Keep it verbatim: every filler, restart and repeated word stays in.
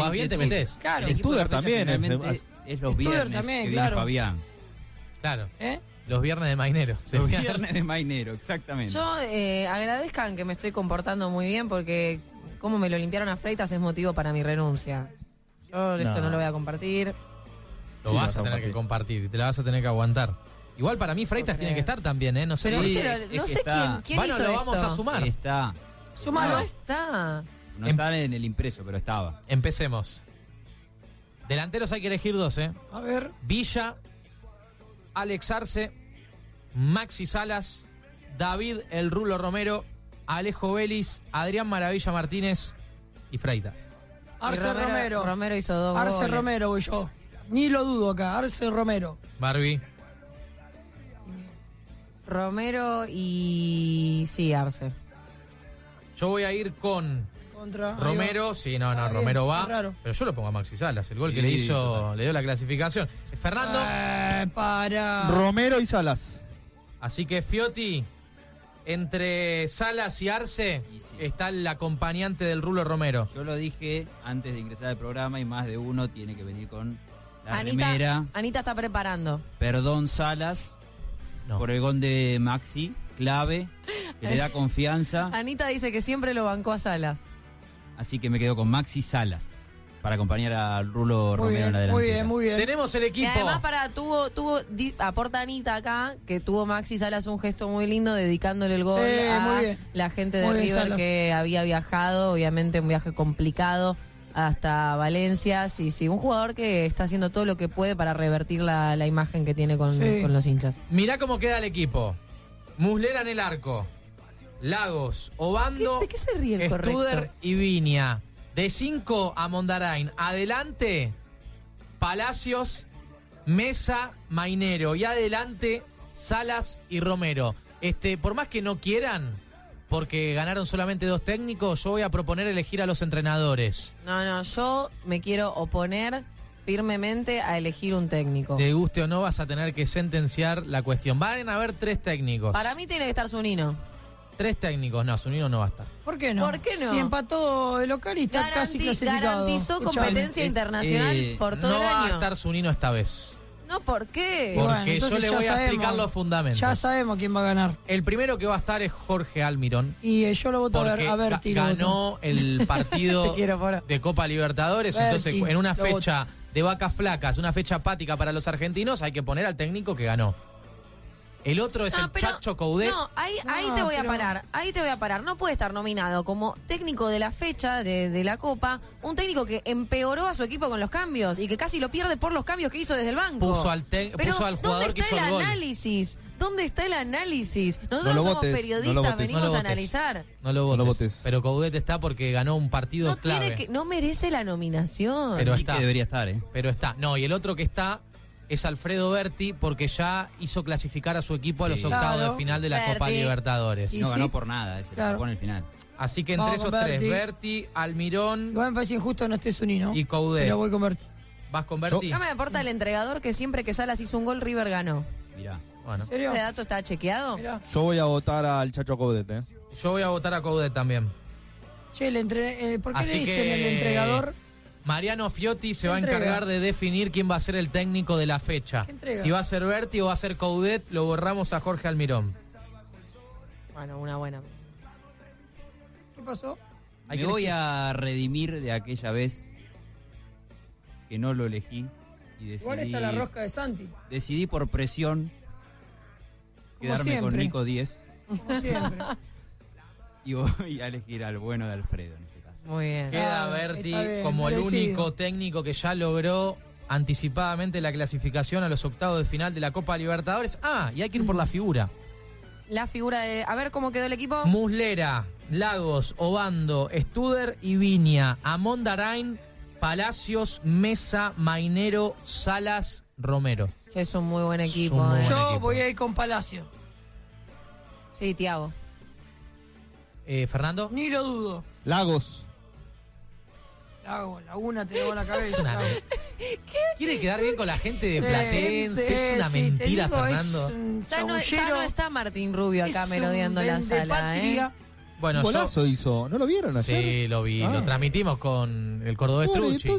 vas bien, te metés. Claro. El Studer también es, es, es los Studer viernes también, que claro. viene Fabián. Claro. ¿Eh? Los viernes de Mainero. Los viernes de Mainero, exactamente. Yo eh, agradezcan que me estoy comportando muy bien porque como me lo limpiaron a Freitas es motivo para mi renuncia. Yo esto no, No. no lo voy a compartir. Lo Sí, vas vas a a tener que compartir. compartir y te la vas a tener que aguantar. Igual para mí Freitas No tiene que creo. estar también, ¿eh? No sé. Pero Sí, viste, es no que sé está. quién, quién Bueno, hizo lo vamos esto. a sumar. Está. Sumalo. No está. No está en el impreso, pero estaba. Empecemos. Delanteros hay que elegir dos, ¿eh? A ver. Villa, Alex Arce, Maxi Salas, David El Rulo Romero, Alejo Vélez, Adrián Maravilla Martínez y Freitas. Arce Y Romero, Romero. Romero hizo dos Arce goles. Romero voy yo. Ni lo dudo acá. Arce Romero. Barbie. Romero y... sí, Arce. Yo voy a ir con Contra. ahí Romero. Sí, no, no, Ah, bien, Romero qué va. raro. Pero yo lo pongo a Maxi Salas. El gol Sí, que le hizo, total. le dio la clasificación. Fernando. va. Eh, para. Romero y Salas. Así que Fiotti, entre Salas y Arce, Y sí. está el acompañante del Rulo Romero. Yo lo dije antes de ingresar al programa y más de uno tiene que venir con la Anita, remera. Anita está preparando. Perdón, Salas, No. por el gol de Maxi, clave, que le da confianza. Anita dice que siempre lo bancó a Salas. Así que me quedo con Maxi Salas para acompañar a Rulo Muy Romero bien, en la muy delantera. bien, muy bien. Tenemos el Y equipo. además para tuvo tuvo di- aporta Anita acá que tuvo Maxi Salas un gesto muy lindo dedicándole el gol Sí, a muy bien. la gente de Muy bien, River Salas. que había viajado, obviamente un viaje complicado hasta Valencia. Sí, sí, un jugador que está haciendo todo lo que puede para revertir la, la imagen que tiene con, Sí. con los hinchas. Mirá cómo queda el equipo. Muslera en el arco. Lagos, Obando, ¿Qué- de qué se ríe el Studer correcto? y Viña. De cinco a Mondarain. Adelante, Palacios, Mesa, Mainero. Y adelante, Salas y Romero. Este, por más que no quieran, porque ganaron solamente dos técnicos, yo voy a proponer elegir a los entrenadores. No, no, yo me quiero oponer firmemente a elegir un técnico. Te guste o no, vas a tener que sentenciar la cuestión. Van a haber tres técnicos. Para mí tiene que estar Zunino. Tres técnicos. No, Zunino no va a estar. ¿Por qué no? ¿Por qué no? Si empató de local y está casi Garanti- clasificado. garantizó Escuchame. competencia es- internacional eh, por todo No el va a año. estar Zunino esta vez. No, ¿por qué? Y Porque bueno, yo entonces le ya voy a sabemos. explicar los fundamentos. Ya sabemos quién va a ganar. El primero que va a estar es Jorge Almirón. Y eh, yo lo voto a ver, Porque a ver, ga- tiro. ganó el partido Te quiero, Pora. de Copa Libertadores. Berti, Entonces, en una lo fecha de vacas flacas, una fecha apática para los argentinos, hay que poner al técnico que ganó. El otro es No, el pero- Chacho Coudet. No, ahí, ahí No, te voy pero- a parar, ahí te voy a parar. No puede estar nominado como técnico de la fecha de, de la Copa, un técnico que empeoró a su equipo con los cambios y que casi lo pierde por los cambios que hizo desde el banco. Puso al te- Pero, puso al jugador ¿dónde que está hizo el el gol. análisis? ¿Dónde está el análisis? Nosotros No lo somos votes, no periodistas, lo votes. venimos No lo a votes. analizar. No lo No votes. lo votes. Pero Coudet está porque ganó un partido No, clave. tiene que, no merece la nominación. Pero Así está. que debería estar, ¿eh? Pero está. No, y el otro que está es Alfredo Berti porque ya hizo clasificar a su equipo a los Sí. octavos Claro. de final de la Berti. Copa Libertadores. Y No sí. ganó por nada, ese Claro. lo pone el final. Así que entre Vamos esos con tres, Berti. Berti, Almirón, Igual me parece injusto no esté Zunino. y Coudet. Pero voy con Berti. ¿Vas con Berti? Acá me aporta el entregador que siempre que Salas hizo un gol, River ganó. Mirá. Bueno, ¿En serio? ¿Ese dato está chequeado? Mirá. Yo voy a votar al Chacho Coudet, ¿eh? yo voy a votar a Coudet también. Che, el entre... eh, ¿por qué Así le dicen que- el entregador? Mariano Fiotti se va a ¿Qué entrega? encargar de definir quién va a ser el técnico de la fecha. ¿Qué entrega? Si va a ser Berti o va a ser Coudet, lo borramos a Jorge Almirón. Bueno, una buena. ¿Qué pasó? Hay Me que voy elegir. a redimir de aquella vez que no lo elegí y decidí, Igual está la rosca de Santi. decidí por presión quedarme con siempre. Nico diez Como siempre. y voy a elegir al bueno de Alfredo en este caso. Muy bien. Queda Ah, Berti está bien, como el merecido. único técnico que ya logró anticipadamente la clasificación a los octavos de final de la Copa Libertadores. Ah, y hay que ir por la figura. La figura de... A ver cómo quedó el equipo. Muslera, Lagos, Obando, Studer y Viña, Amondarain, Palacios, Mesa, Mainero, Salas, Romero. Che, es un muy buen equipo. un muy eh. buen Yo equipo. voy a ir con Palacio. Sí, Tiago. Eh, Fernando. Ni lo dudo. Lagos. Lago, Laguna te llevo la cabeza. Es una Lago. Quiere quedar bien con la gente de Sí, Platense. sí, es una sí, te mentira, digo, Fernando. Es un Ya no, ya chamullero, no está Martín Rubio acá es merodeando un la sala, ¿eh? vendepatria. Bueno, Un yo golazo hizo. ¿No lo vieron ayer? sí lo vi, Ah. lo transmitimos con el cordobés Bueno, y Trucci.